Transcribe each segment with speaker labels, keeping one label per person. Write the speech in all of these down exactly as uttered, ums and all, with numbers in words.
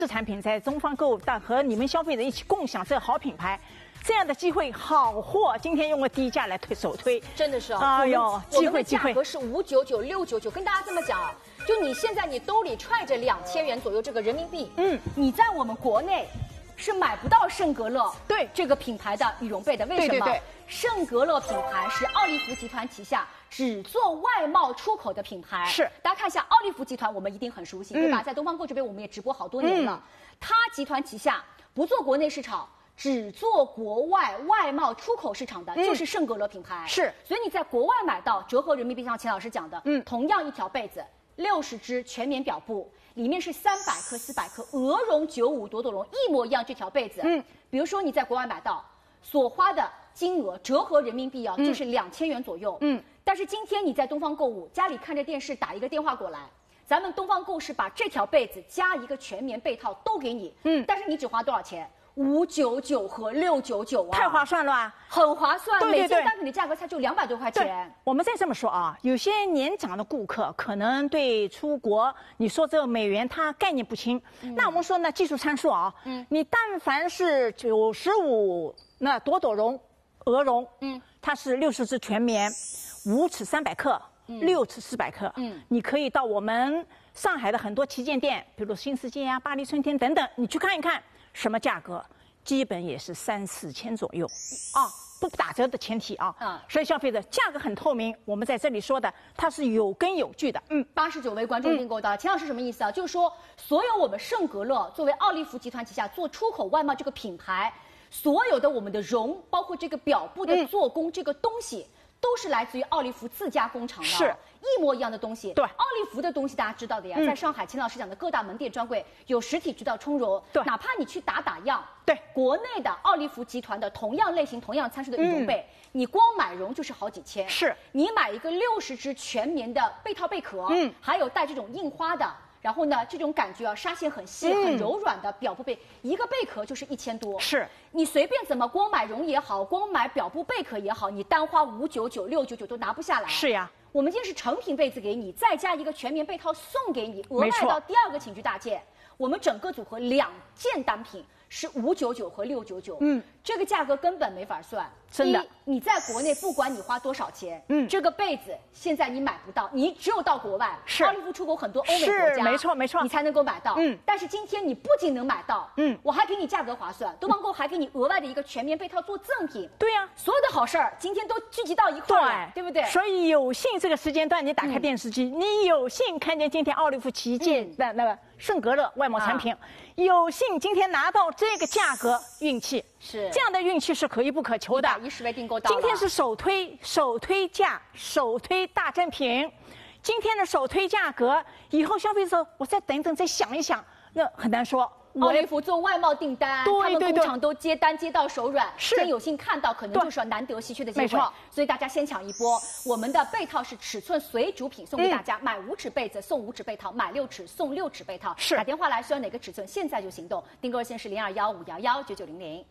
Speaker 1: 这产品在东方购物但和你们消费者一起共享这个好品牌，这样的机会好货，今天用个低价来推首推，
Speaker 2: 真的是啊！
Speaker 1: 哎呦，机会机会！
Speaker 2: 价格是五九九、六九九，跟大家这么讲，就你现在你兜里揣着两千元左右这个人民币，嗯，你在我们国内是买不到圣格勒
Speaker 1: 对
Speaker 2: 这个品牌的羽绒被的，为什么？
Speaker 1: 对对对，
Speaker 2: 圣格勒品牌是奥利福集团旗下只做外贸出口的品牌。
Speaker 1: 是，
Speaker 2: 大家看一下奥利福集团，我们一定很熟悉，嗯、对吧？在东方购这边我们也直播好多年了。嗯、它集团旗下不做国内市场，只做国外外贸出口市场的，嗯、就是圣格勒品牌。
Speaker 1: 是，
Speaker 2: 所以你在国外买到折合人民币，像钱老师讲的，嗯，同样一条被子，六十只全棉表布。里面是三百克、四百克鹅绒九五朵朵绒一模一样，这条被子，嗯，比如说你在国外买到，所花的金额折合人民币啊，嗯、就是两千元左右，嗯，但是今天你在东方购物，家里看着电视，打一个电话过来，咱们东方购是把这条被子加一个全棉被套都给你，嗯，但是你只花多少钱？五九九和六九九啊，
Speaker 1: 太划算了吧？
Speaker 2: 很划算，
Speaker 1: 对对对，
Speaker 2: 每件单品的价格才就两百多块钱。
Speaker 1: 我们再这么说啊，有些年长的顾客可能对出国，你说这个美元它概念不清，嗯、那我们说呢，技术参数啊，嗯，你但凡是九十五那朵朵绒、鹅绒，嗯，它是六十只全棉，五尺三百克，六尺四百克，嗯，你可以到我们上海的很多旗舰店，比如新世界啊、巴黎春天等等，你去看一看。什么价格？基本也是三四千左右，啊，不打折的前提啊。嗯，所以消费者价格很透明。我们在这里说的，它是有根有据的。
Speaker 2: 嗯，八十九位观众订购到，钱老师什么意思啊？就是说，所有我们圣格勒作为奥利福集团旗下做出口外贸这个品牌，所有的我们的绒，包括这个表布的做工，嗯、这个东西。都是来自于奥利福自家工厂的，
Speaker 1: 是
Speaker 2: 一模一样的东西。
Speaker 1: 对，
Speaker 2: 奥利福的东西大家知道的呀，嗯、在上海，钱老师讲的各大门店专柜有实体渠道充绒。
Speaker 1: 对，
Speaker 2: 哪怕你去打打样，
Speaker 1: 对，
Speaker 2: 国内的奥利福集团的同样类型、同样参数的羽绒被，嗯、你光买绒就是好几千。
Speaker 1: 是，
Speaker 2: 你买一个六十只全棉的被套被壳，嗯，还有带这种印花的。然后呢，这种感觉啊，纱线很细、嗯、很柔软的表布被，一个贝壳就是一千多。
Speaker 1: 是，
Speaker 2: 你随便怎么光买绒也好，光买表布贝壳也好，你单花五九九、六九九都拿不下来。
Speaker 1: 是呀，
Speaker 2: 我们今天是成品被子给你，再加一个全棉被套送给你，额外到第二个寝具大件，我们整个组合两件单品是五九九和六九九。嗯，这个价格根本没法算。
Speaker 1: 真的，
Speaker 2: 你在国内不管你花多少钱，嗯，这个被子现在你买不到，你只有到国外，
Speaker 1: 是
Speaker 2: 奥利福出口很多欧美国家，
Speaker 1: 没错没错，
Speaker 2: 你才能够买到。嗯，但是今天你不仅能买到，嗯，我还给你价格划算，东方购还给你额外的一个全棉被套做赠品。
Speaker 1: 对呀、啊，
Speaker 2: 所有的好事儿今天都聚集到一块了，对，对不对？
Speaker 1: 所以有幸这个时间段你打开电视机，嗯、你有幸看见今天奥利福旗舰的那个圣格勒外贸产品，嗯、有幸今天拿到这个价格，运气
Speaker 2: 是
Speaker 1: 这样的运气是可遇不可求的。
Speaker 2: 一十位订购到了。
Speaker 1: 今天是首推首推价首推大赠品，今天的首推价格，以后消费者我再等等再想一想，那很难说。
Speaker 2: 奥利福做外贸订单，
Speaker 1: 对
Speaker 2: 他们工厂都接单接到手软，
Speaker 1: 是
Speaker 2: 真有幸看到，可能就是难得稀缺的机会。
Speaker 1: 没错，
Speaker 2: 所以大家先抢一波。我们的被套是尺寸随主品送给大家，嗯、买五尺被子送五尺被套，买六尺送六尺被套。
Speaker 1: 是
Speaker 2: 打电话来需要哪个尺寸，现在就行动。订购热线是零二幺五幺幺九九零零。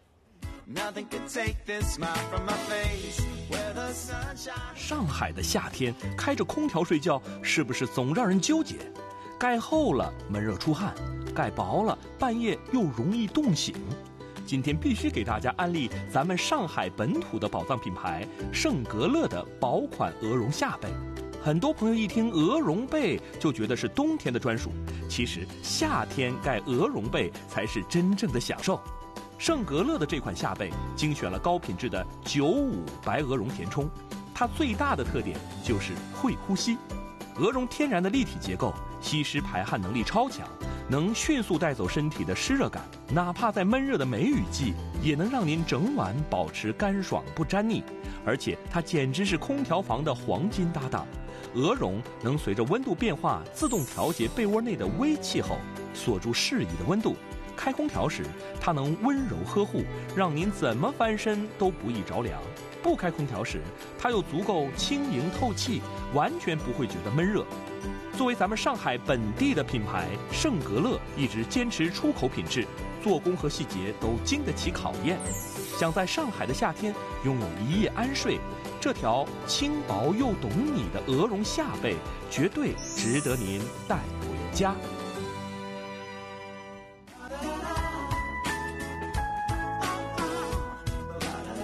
Speaker 3: 上海的夏天开着空调睡觉，是不是总让人纠结？盖厚了闷热出汗，盖薄了半夜又容易冻醒。今天必须给大家安利咱们上海本土的宝藏品牌圣格勒的薄款鹅绒夏被。很多朋友一听鹅绒被就觉得是冬天的专属，其实夏天盖鹅绒被才是真正的享受。圣格勒的这款夏被精选了高品质的九五白鹅绒填充，它最大的特点就是会呼吸。鹅绒天然的立体结构，吸湿排汗能力超强，能迅速带走身体的湿热感，哪怕在闷热的梅雨季，也能让您整晚保持干爽不粘腻。而且它简直是空调房的黄金搭档，鹅绒能随着温度变化自动调节被窝内的微气候，锁住适宜的温度。开空调时，它能温柔呵护，让您怎么翻身都不易着凉。不开空调时，它又足够轻盈透气，完全不会觉得闷热。作为咱们上海本地的品牌，圣格勒一直坚持出口品质，做工和细节都经得起考验。想在上海的夏天拥有一夜安睡，这条轻薄又懂你的鹅绒夏被，绝对值得您带回家。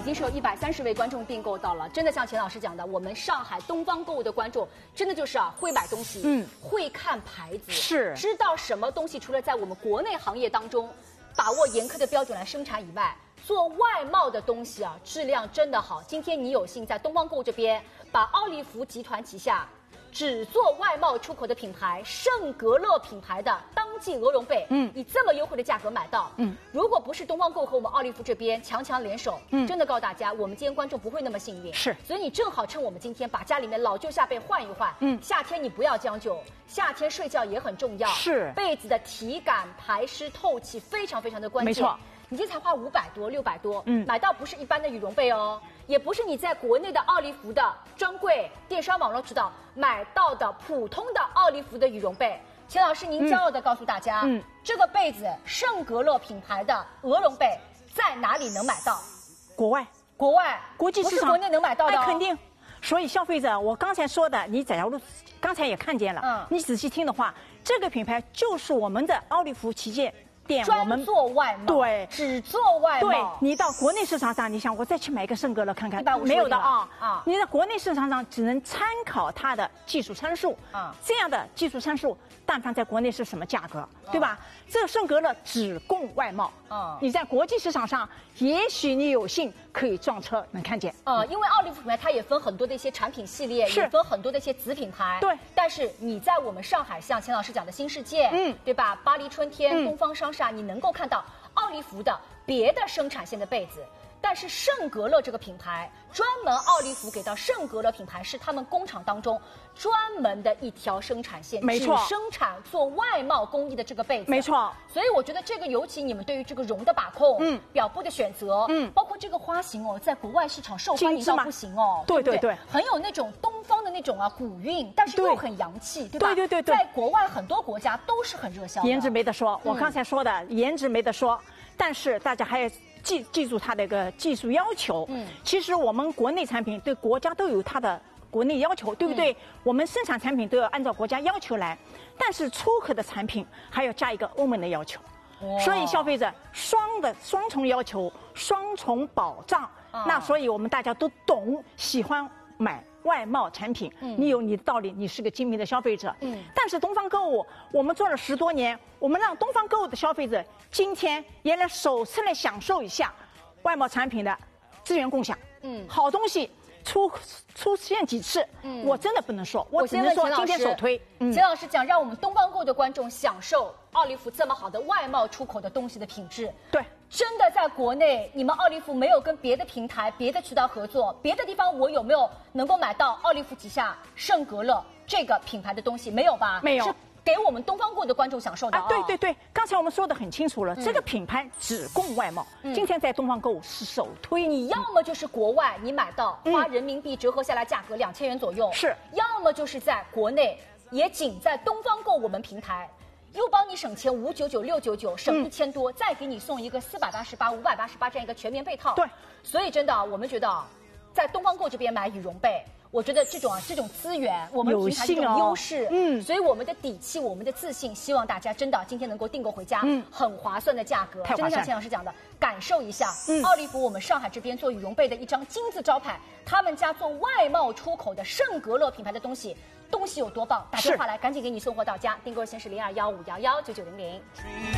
Speaker 2: 经是有一百三十位观众订购到了。真的像钱老师讲的，我们上海东方购物的观众真的就是啊，会买东西，嗯，会看牌子，
Speaker 1: 是
Speaker 2: 知道什么东西除了在我们国内行业当中把握严苛的标准来生产以外，做外贸的东西啊，质量真的好。今天你有幸在东方购物这边，把奥利福集团旗下只做外贸出口的品牌圣格勒品牌的当季鹅绒被，嗯，以这么优惠的价格买到，嗯，如果不是东方购和我们奥利福这边强强联手，嗯，真的告诉大家，我们今天观众不会那么幸运，
Speaker 1: 是，
Speaker 2: 所以你正好趁我们今天把家里面老旧下被换一换，嗯，夏天你不要将就，夏天睡觉也很重要，
Speaker 1: 是，
Speaker 2: 被子的体感、排湿、透气非常非常的关键，
Speaker 1: 没错。
Speaker 2: 你这才花五百多、六百多，嗯，买到不是一般的羽绒被哦，也不是你在国内的奥利福的专柜、电商网络渠道买到的普通的奥利福的羽绒被。钱老师，您骄傲地告诉大家，嗯，这个被子圣格勒品牌的鹅绒被在哪里能买到？
Speaker 1: 国外，
Speaker 2: 国外，
Speaker 1: 国际市场，
Speaker 2: 不是国内能买到的、哦
Speaker 1: 哎，肯定。所以消费者，我刚才说的，你假如刚才也看见了，嗯，你仔细听的话，这个品牌就是我们的奥利福旗舰。我们
Speaker 2: 做外贸，
Speaker 1: 对，
Speaker 2: 只做外贸。
Speaker 1: 对，你到国内市场上，你想我再去买一个圣格勒看看，没有的啊啊！你在国内市场上只能参考它的技术参数啊，这样的技术参数，但凡在国内是什么价格，对吧？这个圣格勒只供外贸啊，你在国际市场上，也许你有幸可以撞车能看见。
Speaker 2: 呃，因为奥利福品牌它也分很多的一些产品系列，也分很多的一些子品牌。
Speaker 1: 对，
Speaker 2: 但是你在我们上海，像钱老师讲的新世界，嗯，对吧？巴黎春天、东方商厦，你能够看到奥利福的别的生产线的被子。但是圣格勒这个品牌，专门奥利福给到圣格勒品牌是他们工厂当中专门的一条生产线，
Speaker 1: 没错，
Speaker 2: 只生产做外贸工艺的这个被子，
Speaker 1: 没错。
Speaker 2: 所以我觉得这个尤其你们对于这个绒的把控，嗯，表布的选择，嗯，包括这个花型哦，在国外市场受欢迎到不行哦，
Speaker 1: 对对对，
Speaker 2: 很有那种东方的那种啊古韵，但是又很洋气，对吧？
Speaker 1: 对对对对，
Speaker 2: 在国外很多国家都是很热销的，
Speaker 1: 颜值没得说，我刚才说的颜值没得说，但是大家还要记记住它的一个技术要求。嗯，其实我们国内产品对国家都有它的国内要求，对不对？嗯、我们生产产品都要按照国家要求来，但是出口的产品还要加一个欧盟的要求。哦、所以消费者双的双重要求，双重保障。哦、那所以我们大家都懂，喜欢买外贸产品。嗯，你有你的道理，你是个精明的消费者。嗯，但是东方购物我们做了十多年，我们让东方购物的消费者今天也来首次来享受一下外贸产品的资源共享。嗯，好东西出出现几次，嗯，我真的不能说，我只能说今天首推。
Speaker 2: 钱、嗯、老师讲，让我们东方购的观众享受奥利福这么好的外贸出口的东西的品质。
Speaker 1: 对，
Speaker 2: 真的在国内，你们奥利福没有跟别的平台、别的渠道合作，别的地方我有没有能够买到奥利福旗下圣格勒这个品牌的东西？没有吧？
Speaker 1: 没有。是
Speaker 2: 给我们东方购的观众享受的、哦、
Speaker 1: 啊！对对对，刚才我们说的很清楚了，嗯、这个品牌只供外贸，嗯、今天在东方购物是首推。
Speaker 2: 你要么就是国外你买到花人民币折合下来价格两千元左右，
Speaker 1: 是；
Speaker 2: 要么就是在国内，也仅在东方购我们平台，又帮你省钱五九九六九九，省一千多，嗯、再给你送一个四百八十八、五百八十八这样一个全棉被套。
Speaker 1: 对，
Speaker 2: 所以真的，我们觉得在东方购这边买羽绒被。我觉得这种啊，这种资源，我们平台这种优势，嗯，所以我们的底气，我们的自信，希望大家真的今天能够订购回家，嗯，很划算的价格，真的像钱老师讲的，感受一下，嗯，奥利福我们上海这边做羽绒被的一张金字招牌，他们家做外贸出口的圣格勒品牌的东西，东西有多棒？打电话来，赶紧给你送货到家，订购热线是零二幺五幺幺九九零零。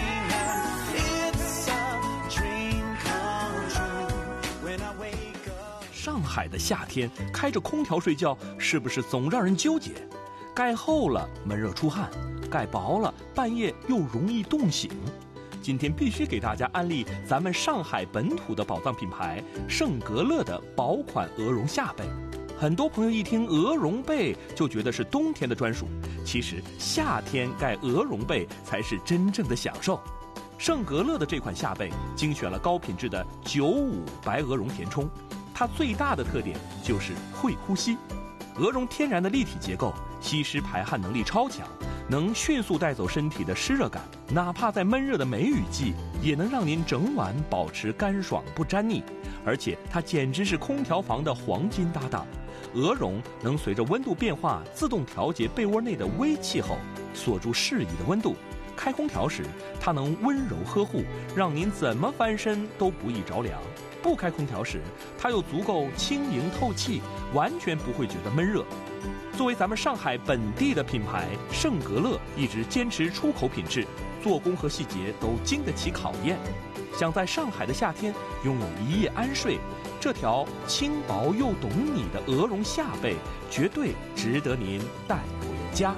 Speaker 3: 上海的夏天开着空调睡觉，是不是总让人纠结？盖厚了闷热出汗，盖薄了半夜又容易冻醒。今天必须给大家安利咱们上海本土的宝藏品牌圣格勒的薄款鹅绒夏被。很多朋友一听鹅绒被就觉得是冬天的专属，其实夏天盖鹅绒被才是真正的享受。圣格勒的这款夏被精选了高品质的九五白鹅绒填充，它最大的特点就是会呼吸。鹅绒天然的立体结构，吸湿排汗能力超强，能迅速带走身体的湿热感，哪怕在闷热的梅雨季，也能让您整晚保持干爽不粘腻。而且它简直是空调房的黄金搭档。鹅绒能随着温度变化自动调节被窝内的微气候，锁住适宜的温度， 开空调时，它能温柔呵护，让您怎么翻身都不易着凉；不开空调时，它又足够轻盈透气，完全不会觉得闷热。作为咱们上海本地的品牌，圣格勒一直坚持出口品质，做工和细节都经得起考验。想在上海的夏天拥有一夜安睡，这条轻薄又懂你的鹅绒夏被，绝对值得您带回家。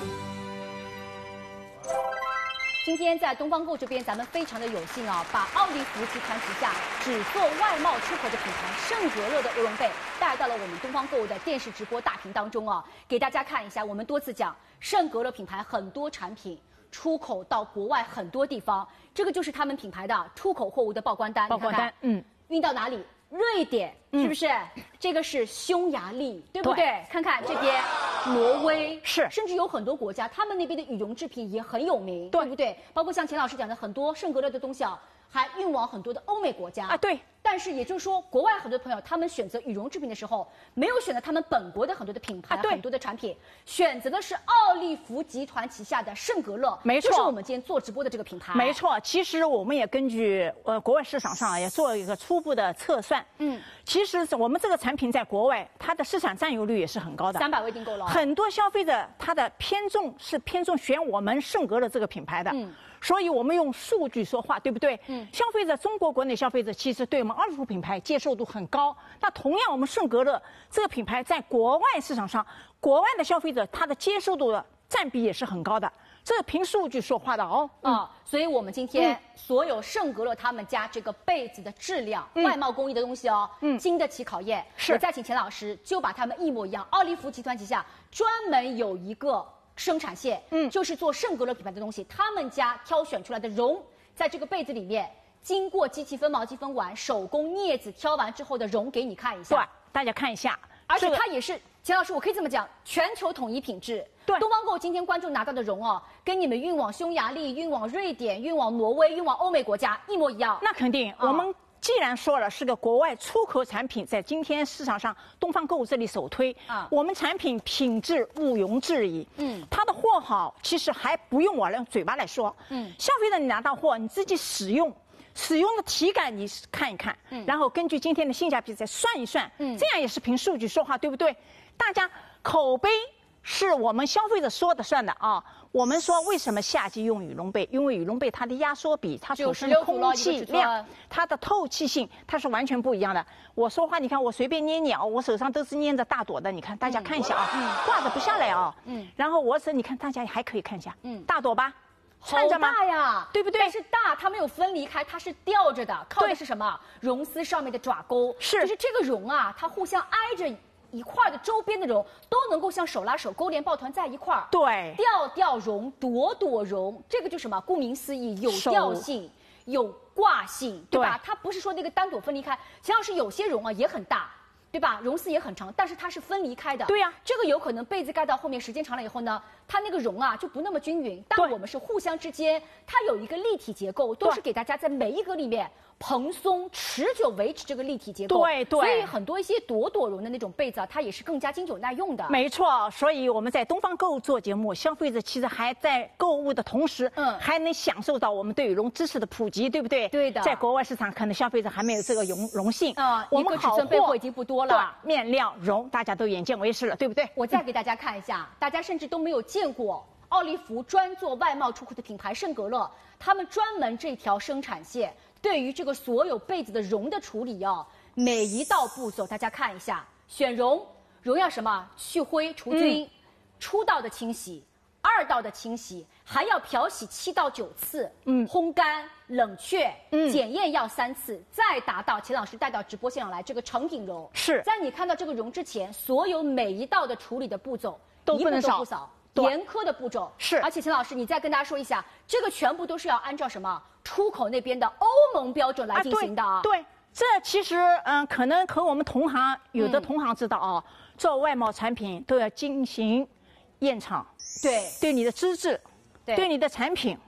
Speaker 2: 今天在东方购这边，咱们非常的有幸啊，把奥利福集团旗下只做外贸出口的品牌圣格勒的鹅绒被带到了我们东方购的电视直播大屏当中啊，给大家看一下。我们多次讲，圣格勒品牌很多产品出口到国外很多地方，这个就是他们品牌的出口货物的报关单。
Speaker 1: 报关单，嗯，
Speaker 2: 运到哪里？瑞典，是不是？嗯、这个是匈牙利，对不对？对，看看这边，挪威
Speaker 1: 是，
Speaker 2: 甚至有很多国家，他们那边的羽绒制品也很有名，对, 对不对？包括像钱老师讲的很多圣格勒的东西啊，还运往很多的欧美国家
Speaker 1: 啊，对。
Speaker 2: 但是也就是说，国外很多朋友他们选择羽绒制品的时候，没有选择他们本国的很多的品牌、啊、很多的产品，选择的是奥利福集团旗下的圣格勒，
Speaker 1: 没错，
Speaker 2: 就是我们今天做直播的这个品牌。
Speaker 1: 没错，其实我们也根据呃国外市场上也做一个初步的测算，嗯，其实我们这个产品在国外它的市场占有率也是很高的，
Speaker 2: 三百位订购了。
Speaker 1: 很多消费者他的偏重是偏重选我们圣格勒这个品牌的，嗯。所以我们用数据说话，对不对？嗯，消费者，中国国内消费者其实对我们奥利福品牌接受度很高。那同样，我们圣格勒这个品牌在国外市场上，国外的消费者他的接受度的占比也是很高的。这凭数据说话的哦。
Speaker 2: 啊、嗯，所以我们今天所有圣格勒他们家这个被子的质量，嗯、外贸工艺的东西哦，嗯，经得起考验。
Speaker 1: 是，
Speaker 2: 我再请钱老师就把他们一模一样，奥利福集团旗下专门有一个生产线，嗯，就是做圣格勒品牌的东西，他们家挑选出来的绒，在这个被子里面经过机器分毛机分完，手工镊子挑完之后的绒给你看一下，
Speaker 1: 对，大家看一下，
Speaker 2: 而且它也是，钱老师，我可以这么讲，全球统一品质。
Speaker 1: 对，
Speaker 2: 东方购今天关注拿到的绒哦，跟你们运往匈牙利、运往瑞典、运往挪威、运往欧美国家一模一样。
Speaker 1: 那肯定，哦、我们。既然说了是个国外出口产品，在今天市场上，东方购这里首推啊，我们产品品质毋庸置疑。嗯，它的货好，其实还不用我用嘴巴来说。嗯，消费者你拿到货，你自己使用，使用的体感你看一看，嗯，然后根据今天的性价比再算一算，嗯，这样也是凭数据说话，对不对？大家口碑是我们消费者说的算的啊。我们说为什么夏季用羽绒被？因为羽绒被它的压缩比、它所生的空气量、它的透气性，它是完全不一样的。我说话，你看我随便捏捏啊，我手上都是捏着大朵的，你看大家看一下啊，嗯、挂着不下来啊。嗯。然后我手，你看大家还可以看一下，嗯，大朵吧，
Speaker 2: 好大呀，
Speaker 1: 对不对？
Speaker 2: 但是大，它没有分离开，它是吊着的，靠的是什么？绒丝上面的爪钩，
Speaker 1: 是，
Speaker 2: 就是这个绒啊，它互相挨着。一块的周边的绒都能够像手拉手、勾连抱团在一块儿，
Speaker 1: 对，
Speaker 2: 吊吊绒、朵朵绒，这个就什么？顾名思义，有调性、有挂性，对吧？它不是说那个单朵分离开，钱老师有些绒啊也很大，对吧？绒丝也很长，但是它是分离开的。
Speaker 1: 对呀、啊，
Speaker 2: 这个有可能被子盖到后面，时间长了以后呢，它那个绒啊就不那么均匀。但我们是互相之间，它有一个立体结构，都是给大家在每一格里面。蓬松持久维持这个立体结构，
Speaker 1: 对对，
Speaker 2: 所以很多一些朵朵绒的那种被子啊，它也是更加经久耐用的。
Speaker 1: 没错，所以我们在东方购做节目，消费者其实还在购物的同时，嗯，还能享受到我们对羽绒知识的普及，对不对？
Speaker 2: 对的。
Speaker 1: 在国外市场，可能消费者还没有这个荣荣幸。
Speaker 2: 啊、嗯，一个尺寸备货已经不多了，
Speaker 1: 面料绒大家都眼见为实了，对不对？
Speaker 2: 我再给大家看一下，大家甚至都没有见过奥利福专做外贸出口的品牌圣格勒，他们专门这条生产线。对于这个所有被子的绒的处理啊，每一道步骤大家看一下，选绒，绒要什么？去灰除菌，嗯、初道的清洗，二道的清洗，还要漂洗七到九次，嗯，烘干、冷却，嗯，检验要三次，再达到钱老师带到直播现场来这个成品绒。
Speaker 1: 是
Speaker 2: 在你看到这个绒之前，所有每一道的处理的步骤
Speaker 1: 都不能少。
Speaker 2: 严苛的步骤
Speaker 1: 是，
Speaker 2: 而且钱老师，你再跟大家说一下，这个全部都是要按照什么出口那边的欧盟标准来进行的啊？
Speaker 1: 对，对这其实嗯，可能和我们同行有的同行知道啊，嗯、做外贸产品都要进行验厂，
Speaker 2: 对，
Speaker 1: 对你的资质，对，对你的产品，
Speaker 2: 对，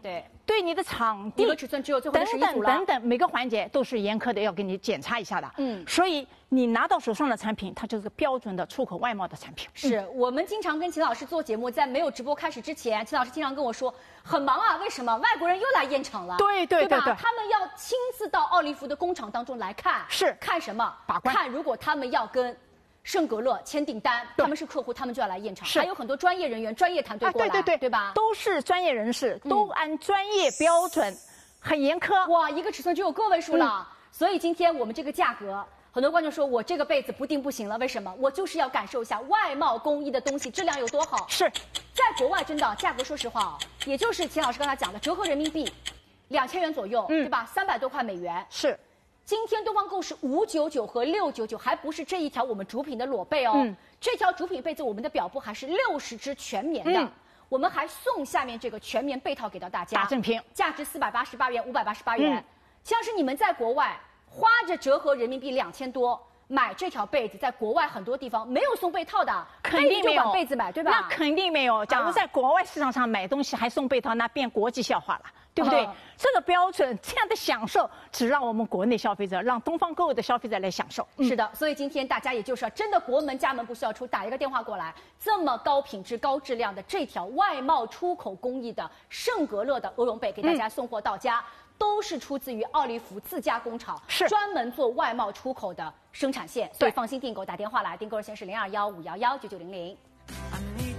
Speaker 1: 对你的场地
Speaker 2: 一个尺寸只有最后的十一
Speaker 1: 等
Speaker 2: 组了
Speaker 1: 等等等每个环节都是严苛的要给你检查一下的。嗯，所以你拿到手上的产品，它就是个标准的出口外贸的产品。
Speaker 2: 是、嗯、我们经常跟秦老师做节目，在没有直播开始之前，秦老师经常跟我说很忙啊，为什么？外国人又来验厂了。
Speaker 1: 对对对 对, 对，
Speaker 2: 他们要亲自到奥利福的工厂当中来看，
Speaker 1: 是
Speaker 2: 看什么？
Speaker 1: 把关。
Speaker 2: 看如果他们要跟圣格勒签订单，他们是客户，他们就要来验厂，还有很多专业人员、专业团队过来，
Speaker 1: 啊、对对对，
Speaker 2: 对吧？
Speaker 1: 都是专业人士，都按专业标准，嗯、很严苛。
Speaker 2: 哇，一个尺寸就有个位数了，嗯、所以今天我们这个价格，很多观众说我这个被子不定不行了，为什么？我就是要感受一下外贸工艺的东西质量有多好。
Speaker 1: 是，
Speaker 2: 在国外真的价格，说实话啊，也就是秦老师刚才讲的，折合人民币两千元左右，嗯、对吧？三百多块美元
Speaker 1: 是。
Speaker 2: 今天东方购是五九九和六九九，还不是这一条我们主品的裸被哦。嗯，这条主品被子我们的表布还是六十支全棉的，嗯、我们还送下面这个全棉被套给到大家，
Speaker 1: 大正品，
Speaker 2: 价值四百八十八元、五百八十八元。像是你们在国外花着折合人民币两千多买这条被子，在国外很多地方没有送被套的，
Speaker 1: 肯定没有
Speaker 2: 被子买，对吧？
Speaker 1: 那肯定没有。假如在国外市场上买东西还送被套，那变国际笑话了。对不对？哦、这个标准，这样的享受，只让我们国内消费者，让东方购物的消费者来享受。
Speaker 2: 嗯、是的，所以今天大家也就是要真的国门家门不需要出，打一个电话过来，这么高品质、高质量的这条外贸出口工艺的圣格勒的鹅绒被给大家送货到家，嗯、都是出自于奥利福自家工厂，
Speaker 1: 是
Speaker 2: 专门做外贸出口的生产线，所以放心订购，打电话来，订购热线是零二幺五幺幺九九零零。